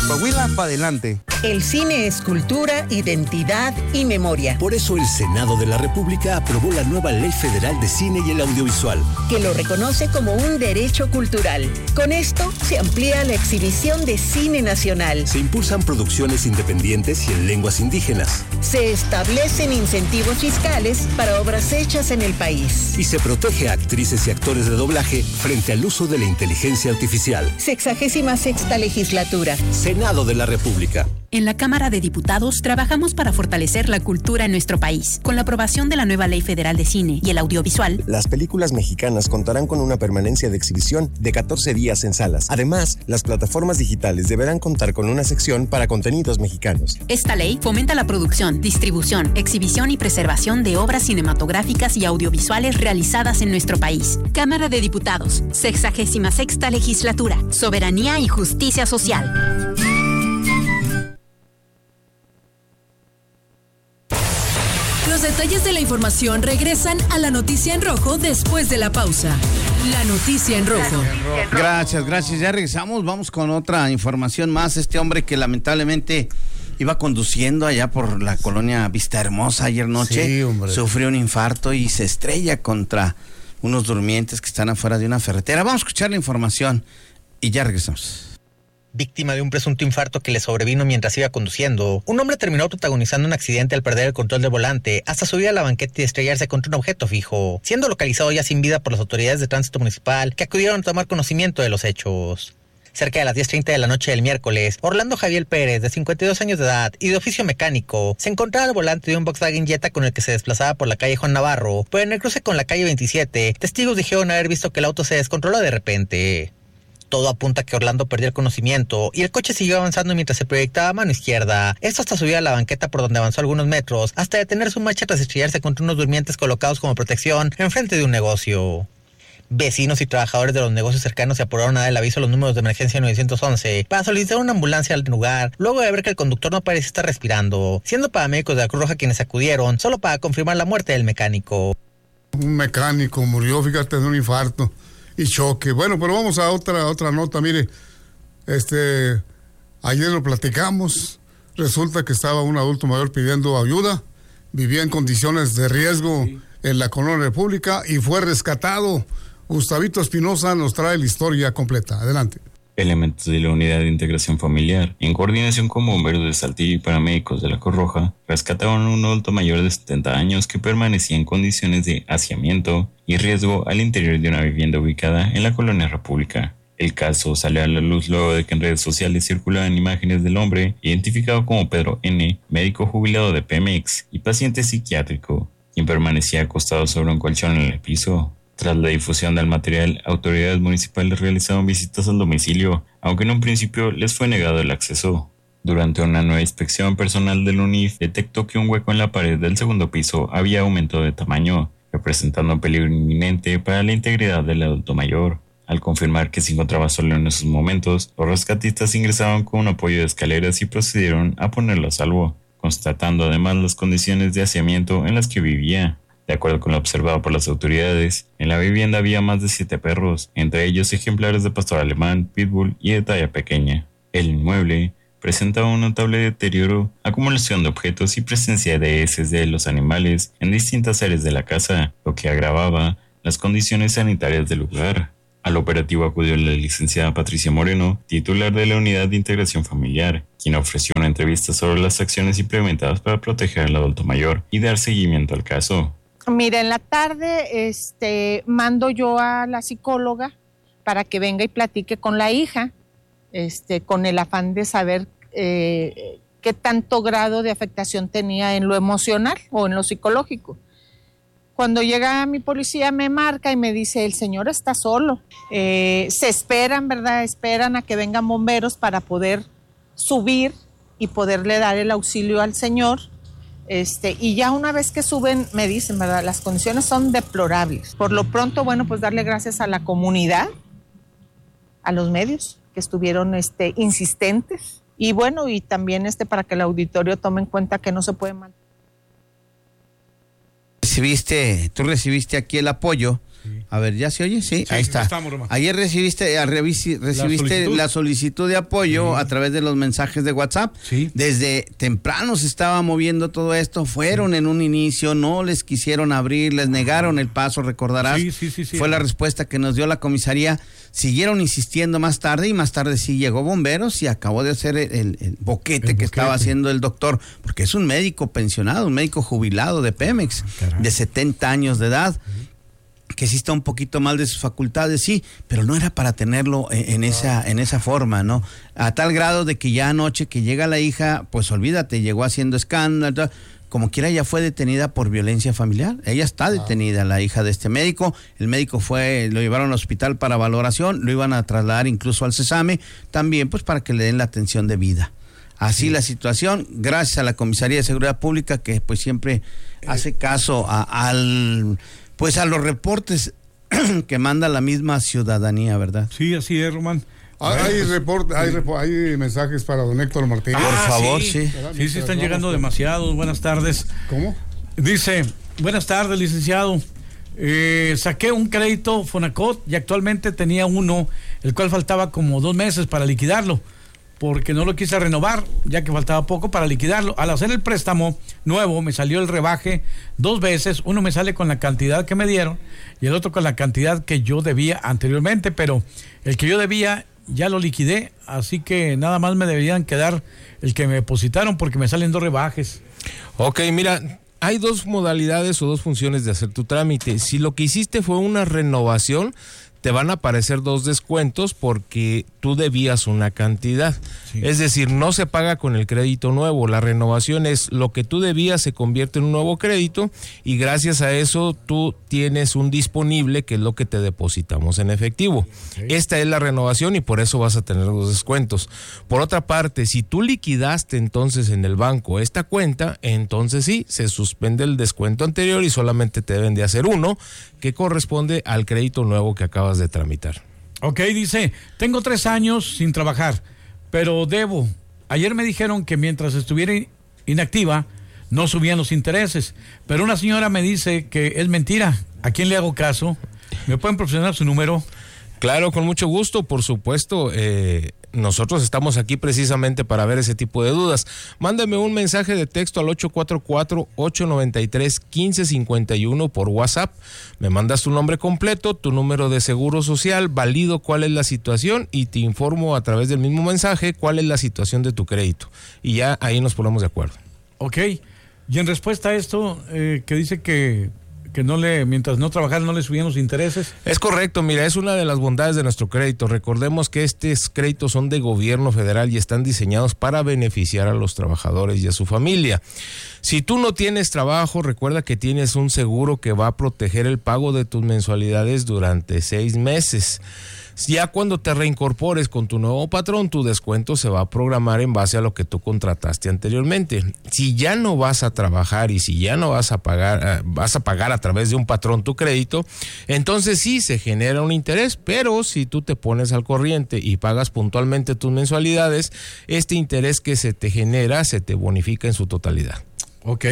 Coahuila, para adelante. El cine es cultura, identidad y memoria. Por eso el Senado de la República aprobó la nueva Ley Federal de Cine y el Audiovisual, que lo reconoce como un derecho cultural. Con esto se amplía la exhibición de cine nacional. Se impulsan producciones independientes y en lenguas indígenas. Se establecen incentivos fiscales para obras hechas en el país. Y se protege a actrices y actores de doblaje frente al uso de la inteligencia artificial. 66ª legislatura. Senado de la República. En la Cámara de Diputados trabajamos para fortalecer la cultura en nuestro país. Con la aprobación de la nueva Ley Federal de Cine y el Audiovisual, las películas mexicanas contarán con una permanencia de exhibición de 14 días en salas. Además, las plataformas digitales deberán contar con una sección para contenidos mexicanos. Esta ley fomenta la producción, distribución, exhibición y preservación de obras cinematográficas y audiovisuales realizadas en nuestro país. Cámara de Diputados, 66ª legislatura. Soberanía y justicia social. Los detalles de la información regresan a la noticia en rojo después de la pausa. La noticia en rojo. Gracias. Ya regresamos. Vamos con otra información más. Este hombre que lamentablemente iba conduciendo allá por la colonia Vista Hermosa ayer noche, sufrió un infarto y se estrella contra unos durmientes que están afuera de una ferretera. Vamos a escuchar la información y ya regresamos. Víctima de un presunto infarto que le sobrevino mientras iba conduciendo, un hombre terminó protagonizando un accidente al perder el control del volante hasta subir a la banqueta y estrellarse contra un objeto fijo, siendo localizado ya sin vida por las autoridades de tránsito municipal que acudieron a tomar conocimiento de los hechos. Cerca de las 10:30 de la noche del miércoles, Orlando Javier Pérez, de 52 años de edad y de oficio mecánico, se encontraba al volante de un Volkswagen Jetta con el que se desplazaba por la calle Juan Navarro, pero en el cruce con la calle 27, testigos dijeron haber visto que el auto se descontroló de repente. Todo apunta a que Orlando perdió el conocimiento y el coche siguió avanzando mientras se proyectaba a mano izquierda. Esto hasta subir a la banqueta por donde avanzó algunos metros, hasta detener su marcha tras estrellarse contra unos durmientes colocados como protección enfrente de un negocio. Vecinos y trabajadores de los negocios cercanos se apuraron a dar el aviso a los números de emergencia 911 para solicitar una ambulancia al lugar, luego de ver que el conductor no parecía estar respirando, siendo paramédicos de la Cruz Roja quienes acudieron solo para confirmar la muerte del mecánico. Un mecánico murió, fíjate, de un infarto y choque. Bueno, pero vamos a otra nota. Mire, ayer lo platicamos. Resulta que estaba un adulto mayor pidiendo ayuda, vivía en condiciones de riesgo en la colonia República y fue rescatado. Gustavito Espinosa nos trae la historia completa. Adelante. Elementos de la Unidad de Integración Familiar, en coordinación con bomberos de Saltillo y paramédicos de la Cruz Roja, rescataron a un adulto mayor de 70 años que permanecía en condiciones de hacinamiento y riesgo al interior de una vivienda ubicada en la colonia República. El caso sale a la luz luego de que en redes sociales circulaban imágenes del hombre identificado como Pedro N., médico jubilado de Pemex y paciente psiquiátrico, quien permanecía acostado sobre un colchón en el piso. Tras la difusión del material, autoridades municipales realizaron visitas al domicilio, aunque en un principio les fue negado el acceso. Durante una nueva inspección, personal del UNIF detectó que un hueco en la pared del segundo piso había aumentado de tamaño, representando un peligro inminente para la integridad del adulto mayor. Al confirmar que se encontraba solo en esos momentos, los rescatistas ingresaron con un apoyo de escaleras y procedieron a ponerlo a salvo, constatando además las condiciones de hacinamiento en las que vivía. De acuerdo con lo observado por las autoridades, en la vivienda había más de 7 perros, entre ellos ejemplares de pastor alemán, pitbull y de talla pequeña. El inmueble presentaba un notable deterioro, acumulación de objetos y presencia de heces de los animales en distintas áreas de la casa, lo que agravaba las condiciones sanitarias del lugar. Al operativo acudió la licenciada Patricia Moreno, titular de la Unidad de Integración Familiar, quien ofreció una entrevista sobre las acciones implementadas para proteger al adulto mayor y dar seguimiento al caso. Mira, en la tarde mando yo a la psicóloga para que venga y platique con la hija, con el afán de saber qué tanto grado de afectación tenía en lo emocional o en lo psicológico. Cuando llega mi policía me marca y me dice, el señor está solo. Se esperan, ¿verdad? Esperan a que vengan bomberos para poder subir y poderle dar el auxilio al señor. Y ya una vez que suben, me dicen, ¿verdad? Las condiciones son deplorables. Por lo pronto, bueno, pues darle gracias a la comunidad, a los medios que estuvieron insistentes. Y bueno, y también para que el auditorio tome en cuenta que no se puede mantener. Tú recibiste aquí el apoyo Sí. A ver, ¿ya se oye? Sí, ahí está. Ayer recibiste la solicitud de apoyo a través de los mensajes de WhatsApp. Sí. Desde temprano se estaba moviendo todo esto. Fueron en un inicio, no les quisieron abrir, les negaron el paso, recordarás. Sí. Fue la respuesta que nos dio la comisaría. Siguieron insistiendo más tarde y más tarde sí llegó bomberos y acabó de hacer el boquete que estaba haciendo el doctor, porque es un médico pensionado, un médico jubilado de Pemex, de 70 años de edad, que sí está un poquito mal de sus facultades, sí, pero no era para tenerlo en esa forma, ¿no? A tal grado de que ya anoche que llega la hija, pues olvídate, llegó haciendo escándalo, como quiera ya fue detenida por violencia familiar. Ella está detenida, la hija de este médico. El médico lo llevaron al hospital para valoración, lo iban a trasladar incluso al Cesame, también pues para que le den la atención debida. Así la situación, gracias a la Comisaría de Seguridad Pública que pues siempre hace caso a los reportes que manda la misma ciudadanía, ¿verdad? Sí, así es, Román. Hay mensajes para don Héctor Martínez. Por favor, sí. Sí, están llegando demasiados. Buenas tardes. ¿Cómo? Dice, buenas tardes, licenciado. Saqué un crédito Fonacot y actualmente tenía uno, el cual faltaba como 2 meses para liquidarlo, porque no lo quise renovar, ya que faltaba poco para liquidarlo. Al hacer el préstamo nuevo, me salió el rebaje 2 veces. Uno me sale con la cantidad que me dieron y el otro con la cantidad que yo debía anteriormente, pero el que yo debía ya lo liquidé, así que nada más me deberían quedar el que me depositaron porque me salen 2 rebajes. Ok, mira, hay 2 modalidades o 2 funciones de hacer tu trámite. Si lo que hiciste fue una renovación, te van a aparecer 2 descuentos porque tú debías una cantidad. Sí. Es decir, no se paga con el crédito nuevo. La renovación es lo que tú debías se convierte en un nuevo crédito y gracias a eso tú tienes un disponible que es lo que te depositamos en efectivo. Sí. Esta es la renovación y por eso vas a tener 2 descuentos. Por otra parte, si tú liquidaste entonces en el banco esta cuenta, entonces sí, se suspende el descuento anterior y solamente te deben de hacer uno que corresponde al crédito nuevo que acabas de tramitar. Ok, dice, tengo 3 años sin trabajar, pero debo. Ayer me dijeron que mientras estuviera inactiva, no subían los intereses, pero una señora me dice que es mentira. ¿A quién le hago caso? ¿Me pueden proporcionar su número? Claro, con mucho gusto, por supuesto. Nosotros estamos aquí precisamente para ver ese tipo de dudas. Mándame un mensaje de texto al 844-893-1551 por WhatsApp. Me mandas tu nombre completo, tu número de seguro social, valido cuál es la situación y te informo a través del mismo mensaje cuál es la situación de tu crédito. Y ya ahí nos ponemos de acuerdo. Ok. Y en respuesta a esto, que dice que mientras no trabajara no le subían los intereses. Es correcto, mira, es una de las bondades de nuestro crédito. Recordemos que estos créditos son de gobierno federal y están diseñados para beneficiar a los trabajadores y a su familia. Si tú no tienes trabajo, recuerda que tienes un seguro que va a proteger el pago de tus mensualidades durante 6 meses. Ya cuando te reincorpores con tu nuevo patrón, tu descuento se va a programar en base a lo que tú contrataste anteriormente. Si ya no vas a trabajar y si ya no vas a pagar a través de un patrón tu crédito, entonces sí se genera un interés, pero si tú te pones al corriente y pagas puntualmente tus mensualidades, este interés que se te genera se te bonifica en su totalidad. Ok.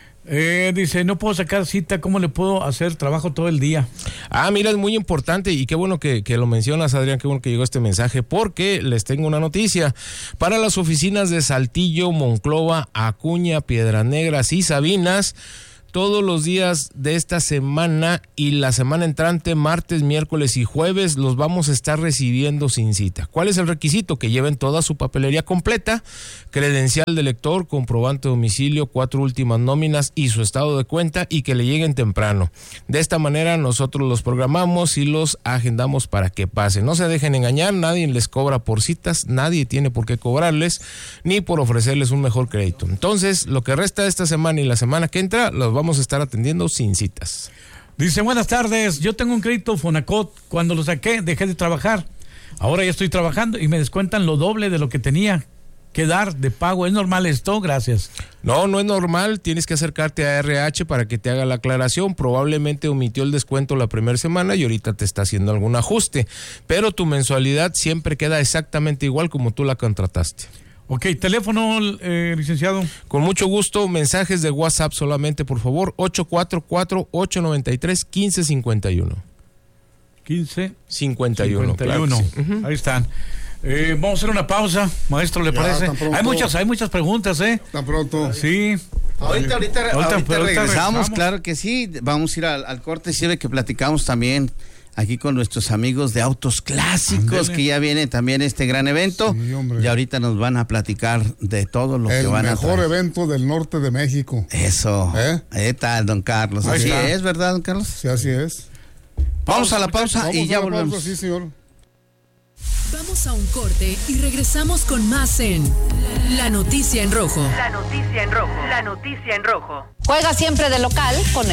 Dice, no puedo sacar cita, ¿cómo le puedo hacer trabajo todo el día? Mira, es muy importante y qué bueno que lo mencionas, Adrián, qué bueno que llegó este mensaje, porque les tengo una noticia. Para las oficinas de Saltillo, Monclova, Acuña, Piedras Negras y Sabinas, todos los días de esta semana y la semana entrante, martes, miércoles y jueves, los vamos a estar recibiendo sin cita. ¿Cuál es el requisito? Que lleven toda su papelería completa, credencial de lector, comprobante de domicilio, 4 últimas nóminas y su estado de cuenta y que le lleguen temprano. De esta manera nosotros los programamos y los agendamos para que pasen. No se dejen engañar, nadie les cobra por citas, nadie tiene por qué cobrarles ni por ofrecerles un mejor crédito. Entonces, lo que resta de esta semana y la semana que entra, los vamos a estar atendiendo sin citas. Dice, buenas tardes, yo tengo un crédito Fonacot, cuando lo saqué dejé de trabajar, ahora ya estoy trabajando y me descuentan lo doble de lo que tenía que dar de pago. ¿Es normal esto? Gracias. No es normal, tienes que acercarte a RH para que te haga la aclaración. Probablemente omitió el descuento la primera semana y ahorita te está haciendo algún ajuste, pero tu mensualidad siempre queda exactamente igual como tú la contrataste. Ok, teléfono, licenciado. Con mucho gusto, mensajes de WhatsApp solamente, por favor, 844-893-1551. 15 51. Claro que sí. Ahí están. Vamos a hacer una pausa, maestro, ¿le parece? Hay muchas preguntas, Tan pronto. Sí. Ahorita regresamos, claro que sí. Vamos a ir al corte, sirve que platicamos también aquí con nuestros amigos de Autos Clásicos, que ya viene también este gran evento. Sí, y ahorita nos van a platicar de todo lo que van a traer. El mejor evento del norte de México. Eso. ¿Qué tal, don Carlos? Así es, ¿verdad, don Carlos? Sí, así es. Vamos a la pausa y ya volvemos. Sí, señor. Vamos a un corte y regresamos con más en La Noticia en Rojo. La Noticia en Rojo. La Noticia en Rojo. Juega siempre de local con